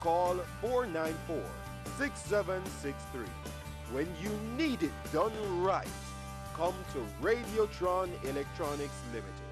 Call 494-6763. When you need it done right, come to Radiotron Electronics Limited.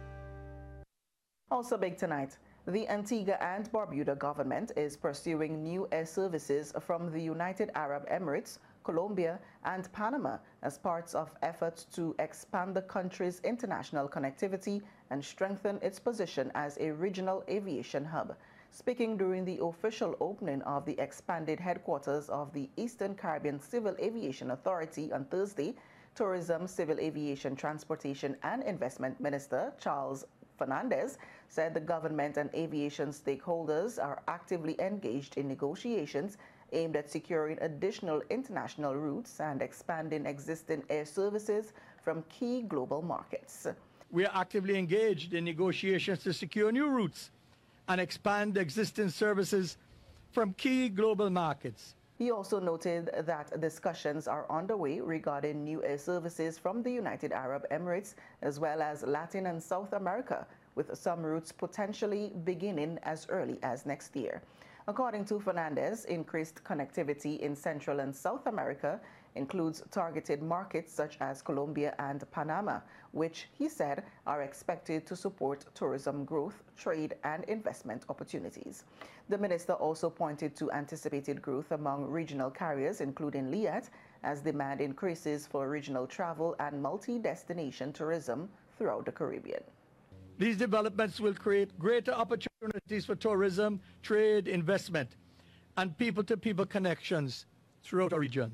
Also big tonight, the Antigua and Barbuda government is pursuing new air services from the United Arab Emirates, Colombia, and Panama as parts of efforts to expand the country's international connectivity and strengthen its position as a regional aviation hub. Speaking during the official opening of the expanded headquarters of the Eastern Caribbean Civil Aviation Authority on Thursday, Tourism, Civil Aviation, Transportation and Investment Minister Charles Fernandez said the government and aviation stakeholders are actively engaged in negotiations aimed at securing additional international routes and expanding existing air services from key global markets. We are actively engaged in negotiations to secure new routes and expand existing services from key global markets. He also noted that discussions are underway regarding new air services from the United Arab Emirates as well as Latin and South America, with some routes potentially beginning as early as next year. According to Fernandez, increased connectivity in Central and South America includes targeted markets such as Colombia and Panama, which he said are expected to support tourism growth, trade and investment opportunities. The minister also pointed to anticipated growth among regional carriers, including Liat, as demand increases for regional travel and multi-destination tourism throughout the Caribbean. These developments will create greater opportunities for tourism, trade, investment, and people-to-people connections throughout the region.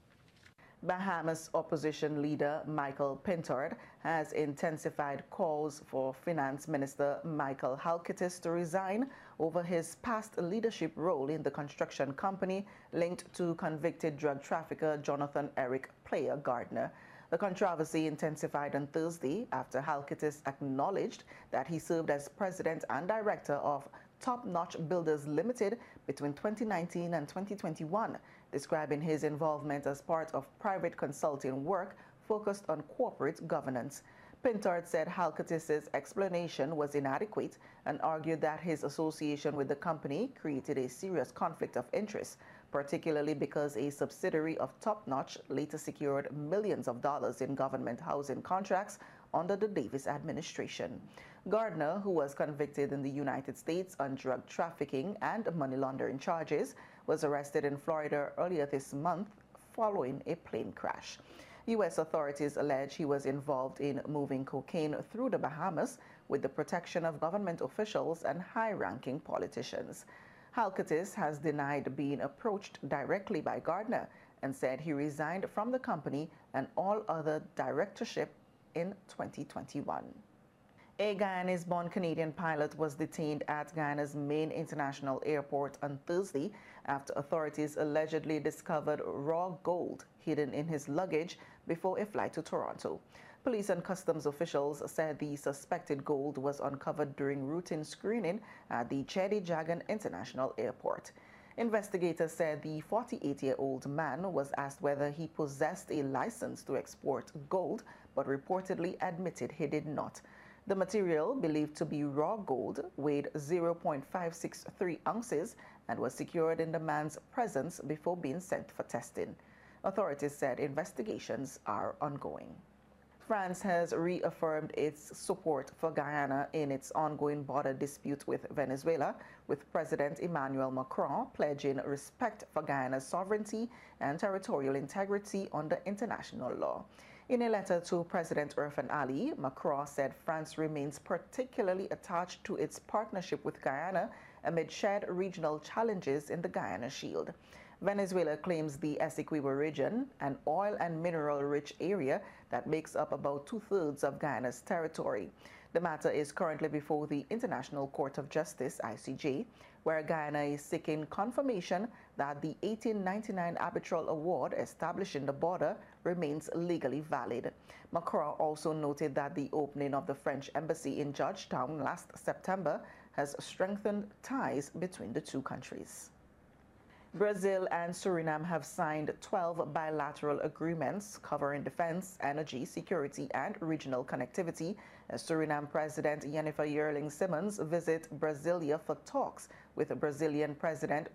Bahamas opposition leader Michael Pintard has intensified calls for Finance Minister Michael Halkitis to resign over his past leadership role in the construction company linked to convicted drug trafficker Jonathan Eric Player Gardner. The controversy intensified on Thursday after Halkitis acknowledged that he served as president and director of Top Notch Builders Limited between 2019 and 2021, describing his involvement as part of private consulting work focused on corporate governance. Pintard said Halkitis' explanation was inadequate and argued that his association with the company created a serious conflict of interest, particularly because a subsidiary of Top Notch later secured millions of dollars in government housing contracts under the Davis administration. Gardner, who was convicted in the United States on drug trafficking and money laundering charges, was arrested in Florida earlier this month following a plane crash. U.S. authorities allege he was involved in moving cocaine through the Bahamas with the protection of government officials and high-ranking politicians. Halkitis has denied being approached directly by Gardner and said he resigned from the company and all other directorship in 2021. A Guyanese-born Canadian pilot was detained at Guyana's main international airport on Thursday after authorities allegedly discovered raw gold hidden in his luggage before a flight to Toronto. Police and customs officials said the suspected gold was uncovered during routine screening at the Chedi Jagan International Airport. Investigators said the 48-year-old man was asked whether he possessed a license to export gold, but reportedly admitted he did not. The material, believed to be raw gold, weighed 0.563 ounces and was secured in the man's presence before being sent for testing. Authorities said investigations are ongoing. France has reaffirmed its support for Guyana in its ongoing border dispute with Venezuela, with President Emmanuel Macron pledging respect for Guyana's sovereignty and territorial integrity under international law. In a letter to President Irfan Ali, Macron said France remains particularly attached to its partnership with Guyana amid shared regional challenges in the Guyana Shield. Venezuela claims the Essequibo region, an oil and mineral-rich area that makes up about two-thirds of Guyana's territory. The matter is currently before the International Court of Justice, ICJ, where Guyana is seeking confirmation that the 1899 arbitral award establishing the border remains legally valid. Macron also noted that the opening of the French embassy in Georgetown last September has strengthened ties between the two countries. Brazil and Suriname have signed 12 bilateral agreements covering defense, energy, security, and regional connectivity as Suriname President Jennifer Yearling Simmons visit Brasilia for talks with Brazilian President